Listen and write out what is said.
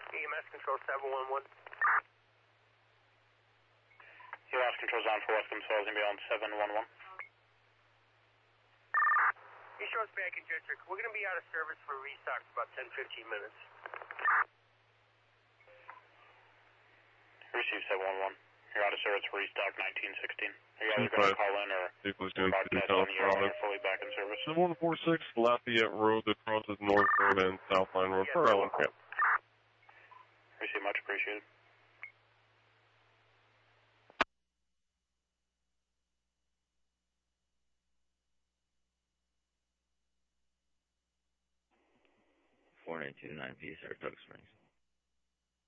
EMS control 711. EMS control's on for West Falls and beyond 711. East Coast Bank and Jet Trick. We're going to be out of service for restock for about 10-15 minutes. Receive 711. You're out of service for restock 1916. Are you guys going to call in or broadcast on the air when you're fully back in service? 7146 Lafayette Road that crosses North Road and South Line Road for Allen Camp. Receive, much appreciated. Four 929 P, Saratoga Springs.